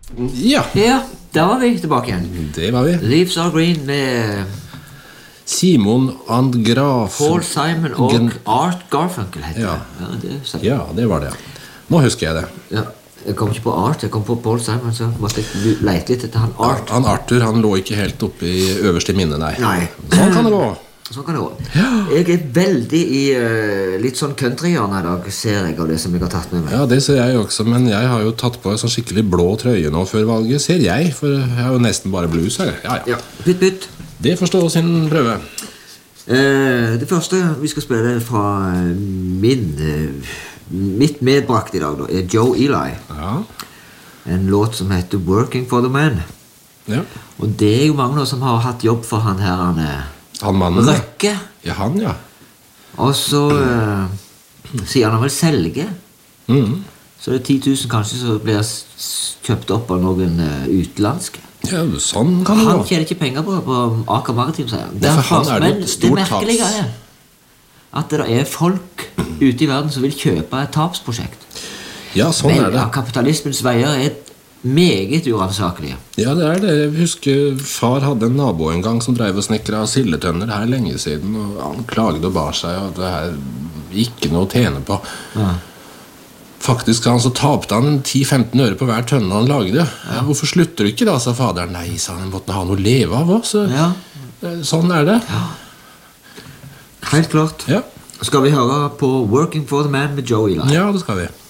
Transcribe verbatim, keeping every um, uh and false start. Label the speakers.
Speaker 1: Ja.
Speaker 2: Ja, der var vi tilbake igjen.
Speaker 1: Det var vi.
Speaker 2: Leaves Are Green med
Speaker 1: Simon and Graf.
Speaker 2: Paul Simon og
Speaker 1: Gen
Speaker 2: Art Garfunkel heter
Speaker 1: ja.
Speaker 2: det. Ja, det stemmer.
Speaker 1: Ja, det var det. Nå husker jeg det.
Speaker 2: Ja, jeg kom ikke på Art, jeg kom på Paul Simon, så måtte jeg lete litt etter han Art.
Speaker 1: Han Arthur, han lå ikke helt oppe i øverste minne, nei.
Speaker 2: Nei.
Speaker 1: Sånn kan det gå.
Speaker 2: Sånn kan det gå. Ja. Jeg er veldig i uh, litt sånn countryhjørne i dag, ser jeg av det som jeg har tatt med meg.
Speaker 1: Ja, det ser jeg også, men jeg har jo tatt på en sånn skikkelig blå trøye nå før valget, ser jeg, for jeg har jo nesten bare blues her. Ja, ja.
Speaker 2: Ja, bytt, bytt.
Speaker 1: Det forstår sin prøve.
Speaker 2: Uh, det første vi skal spille fra min, uh, mitt medbrakt i dag, da, er Joe Eli.
Speaker 1: Ja.
Speaker 2: En låt som heter Working for the Man.
Speaker 1: Ja.
Speaker 2: Og det er jo mange nå som har hatt jobb for han her, han er...
Speaker 1: Han mannen?
Speaker 2: Røkke.
Speaker 1: Ja, han, ja.
Speaker 2: Og så uh, sier han vel selge.
Speaker 1: Mm.
Speaker 2: Så det er ti tusen kanskje som blir kjøpt opp av noen uh, utenlandske.
Speaker 1: Ja, sånn kan det gå.
Speaker 2: Han tjener ikke penger på, på Aker Maritim, sier han.
Speaker 1: Ja, for han er det et stort
Speaker 2: det merkelige er at det er folk ute i verden som vil kjøpe et tapsprosjekt.
Speaker 1: Ja, sånn
Speaker 2: Men,
Speaker 1: er det.
Speaker 2: Ja, kapitalismens veier er meget uransakelige.
Speaker 1: Ja, det er det. Jeg husker far hadde en nabo en gang som drev og snekra silletønner her lenge siden, og han klaget og bar seg, og det her ikke noe å tjene på.
Speaker 2: Ja.
Speaker 1: Faktisk han så tapte han ti til femten øre på hver tønne han lagde. Ja, hvorfor slutter du ikke da, sa faderen. Nei, sa han, måtte ha noe å leve av også.
Speaker 2: Ja.
Speaker 1: Sånn er det.
Speaker 2: Ja. Helt klart.
Speaker 1: Ja.
Speaker 2: Skal vi høre på Working for the Man med Joe Eli?
Speaker 1: Ja, det skal vi.